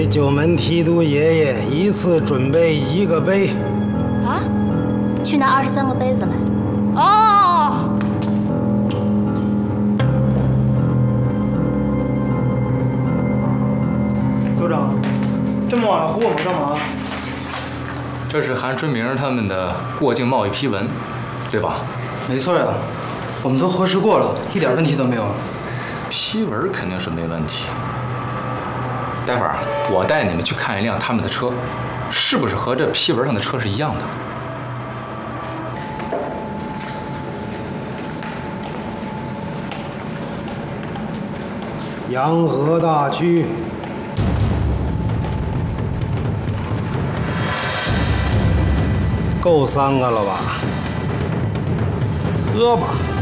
给九门提督爷爷一次准备1个杯。 啊？去拿23个杯子来。哦。 组长，这么晚了呼我们干嘛？ 这是韩春明他们的过境贸易批文，对吧？ 没错呀，我们都核实过了，一点问题都没有。 批文肯定是没问题。待会儿我带你们去看一辆他们的车，是不是和这批文上的车是一样的？ 洋河大区。够3个了吧？喝吧。